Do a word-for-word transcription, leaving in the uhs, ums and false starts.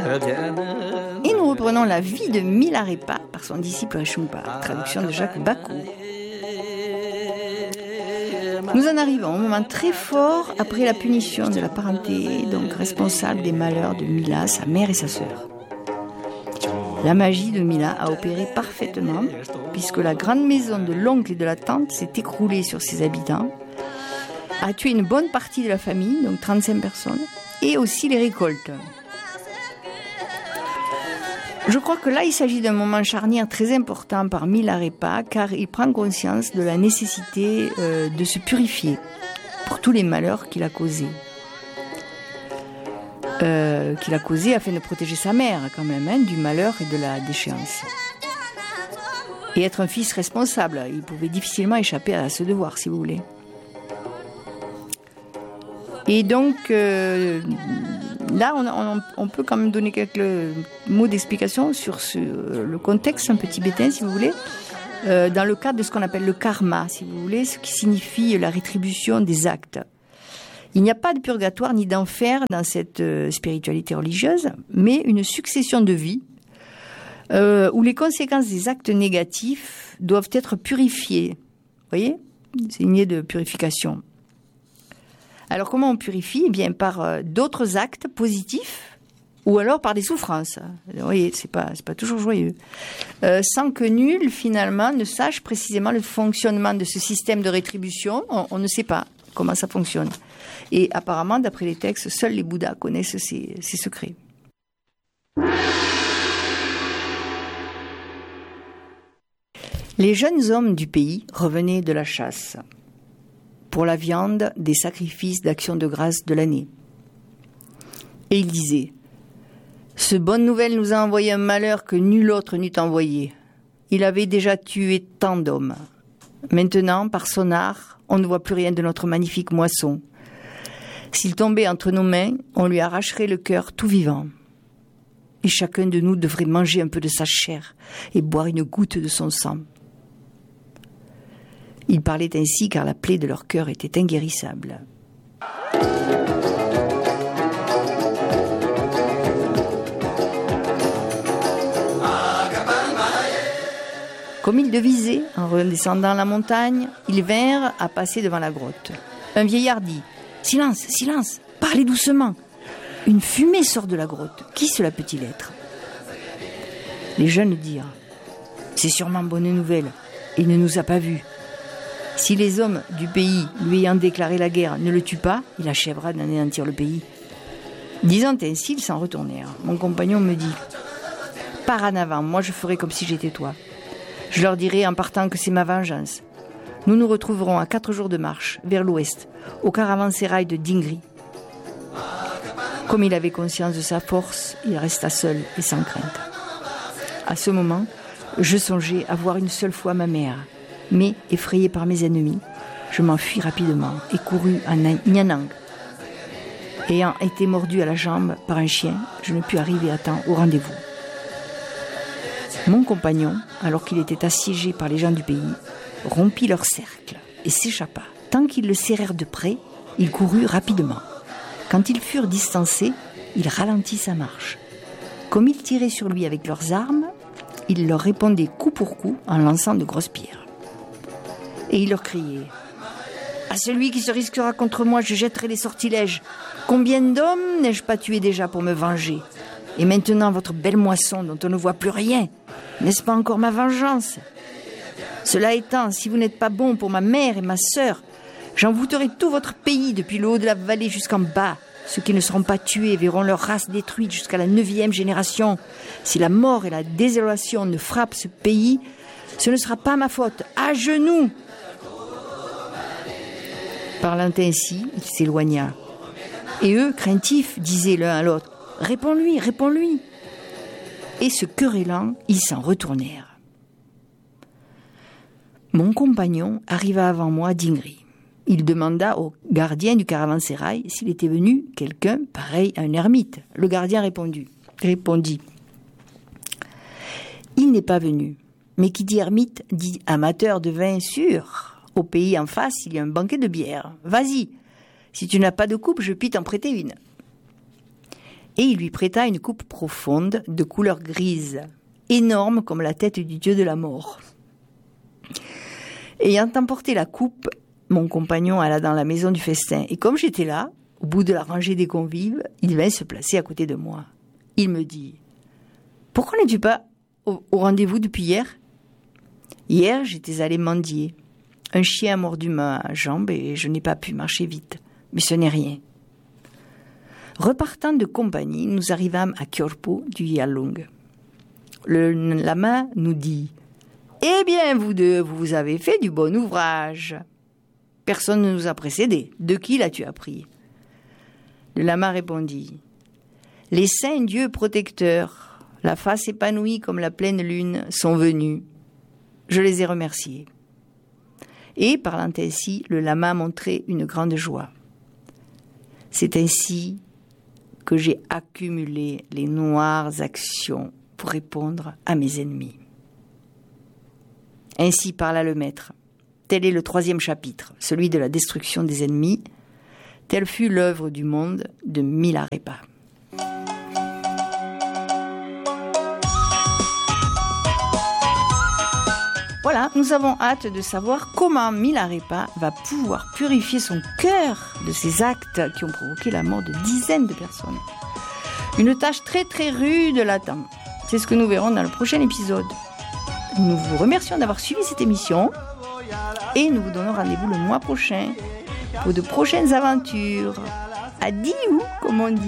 Et nous reprenons la vie de Milarepa par son disciple Reshumpa, traduction de Jacques Bacot. Nous en arrivons au moment très fort après la punition de la parenté, donc responsable des malheurs de Mila, sa mère et sa sœur. La magie de Mila a opéré parfaitement, puisque la grande maison de l'oncle et de la tante s'est écroulée sur ses habitants, a tué une bonne partie de la famille, donc trente-cinq personnes, et aussi les récoltes. Je crois que là, il s'agit d'un moment charnière très important par Milarepa, car il prend conscience de la nécessité euh, de se purifier pour tous les malheurs qu'il a causés. Euh, qu'il a causés afin de protéger sa mère, quand même, hein, du malheur et de la déchéance. Et être un fils responsable, il pouvait difficilement échapper à ce devoir, si vous voulez. Et donc, euh, là, on, on, on peut quand même donner quelques mots d'explication sur ce, le contexte un peu tibétain, si vous voulez, euh, dans le cadre de ce qu'on appelle le karma, si vous voulez, ce qui signifie la rétribution des actes. Il n'y a pas de purgatoire ni d'enfer dans cette euh, spiritualité religieuse, mais une succession de vies euh, où les conséquences des actes négatifs doivent être purifiées. Vous voyez ? C'est une idée de purification. Alors comment on purifie ? Eh bien par euh, d'autres actes positifs ou alors par des souffrances. Vous voyez, c'est pas c'est pas toujours joyeux. Euh, sans que nul finalement ne sache précisément le fonctionnement de ce système de rétribution, on, on ne sait pas comment ça fonctionne. Et apparemment, d'après les textes, seuls les Bouddhas connaissent ces, ces secrets. Les jeunes hommes du pays revenaient de la chasse pour la viande des sacrifices d'action de grâce de l'année. Et ils disaient : « Ce bonne nouvelle nous a envoyé un malheur que nul autre n'eût envoyé. Il avait déjà tué tant d'hommes. Maintenant, par son art, on ne voit plus rien de notre magnifique moisson. S'il tombait entre nos mains, on lui arracherait le cœur tout vivant. Et chacun de nous devrait manger un peu de sa chair et boire une goutte de son sang. » Ils parlaient ainsi car la plaie de leur cœur était inguérissable. Comme ils devisaient, en redescendant la montagne, ils vinrent à passer devant la grotte. Un vieillard dit : « Silence, silence, parlez doucement. Une fumée sort de la grotte. Qui cela peut-il être ?» Les jeunes dirent : « C'est sûrement bonne nouvelle. Il ne nous a pas vus. Si les hommes du pays, lui ayant déclaré la guerre, ne le tuent pas, il achèvera d'anéantir le pays. » Disant ainsi, ils s'en retournèrent. Mon compagnon me dit : « Pars en avant, moi je ferai comme si j'étais toi. Je leur dirai en partant que c'est ma vengeance. Nous nous retrouverons à quatre jours de marche, vers l'ouest, au caravansérail de Dingri. » Comme il avait conscience de sa force, il resta seul et sans crainte. À ce moment, je songeais à voir une seule fois ma mère. Mais, effrayé par mes ennemis, je m'enfuis rapidement et courus à Nyanang. Ayant été mordu à la jambe par un chien, je ne pus arriver à temps au rendez-vous. Mon compagnon, alors qu'il était assiégé par les gens du pays, rompit leur cercle et s'échappa. Tant qu'ils le serrèrent de près, il courut rapidement. Quand ils furent distancés, il ralentit sa marche. Comme ils tiraient sur lui avec leurs armes, il leur répondait coup pour coup en lançant de grosses pierres. Et il leur criait : « À celui qui se risquera contre moi, je jetterai les sortilèges. Combien d'hommes n'ai-je pas tué déjà pour me venger ? Et maintenant, votre belle moisson dont on ne voit plus rien, n'est-ce pas encore ma vengeance ? Cela étant, si vous n'êtes pas bon pour ma mère et ma sœur, j'envoûterai tout votre pays depuis le haut de la vallée jusqu'en bas. Ceux qui ne seront pas tués verront leur race détruite jusqu'à la neuvième génération. Si la mort et la désolation ne frappent ce pays, ce ne sera pas ma faute. À genoux !» Parlant ainsi, il s'éloigna. Et eux, craintifs, disaient l'un à l'autre : « Réponds-lui, réponds-lui !» Et se querellant, ils s'en retournèrent. Mon compagnon arriva avant moi à Dingri. Il demanda au gardien du caravansérail s'il était venu quelqu'un pareil à un ermite. Le gardien répondit, répondit « Il n'est pas venu. Mais qui dit ermite dit amateur de vin sûr. Au pays en face, il y a un banquet de bière. Vas-y, si tu n'as pas de coupe, je puis t'en prêter une. » et il lui prêta une coupe profonde de couleur grise, énorme comme la tête du dieu de la mort. Ayant emporté la coupe, mon compagnon alla dans la maison du festin, et comme j'étais là, au bout de la rangée des convives, il vint se placer à côté de moi. Il me dit « Pourquoi n'es-tu pas au, au rendez-vous depuis hier ?»« Hier, j'étais allé mendier. Un chien a mordu ma jambe et je n'ai pas pu marcher vite. Mais ce n'est rien. » Repartant de compagnie, nous arrivâmes à Kyorpo du Yalung. Le lama nous dit « Eh bien, vous deux, vous avez fait du bon ouvrage. Personne ne nous a précédés. De qui l'as-tu appris ?» Le lama répondit « Les saints dieux protecteurs, la face épanouie comme la pleine lune, sont venus. Je les ai remerciés. » Et, parlant ainsi, le lama montrait une grande joie. C'est ainsi que j'ai accumulé les noires actions pour répondre à mes ennemis. Ainsi parla le maître. Tel est le troisième chapitre, celui de la destruction des ennemis. Telle fut l'œuvre du monde de Milarepa. Voilà, nous avons hâte de savoir comment Milarepa va pouvoir purifier son cœur de ces actes qui ont provoqué la mort de dizaines de personnes. Une tâche très très rude l'attend. C'est ce que nous verrons dans le prochain épisode. Nous vous remercions d'avoir suivi cette émission et nous vous donnons rendez-vous le mois prochain pour de prochaines aventures. Adieu, comme on dit.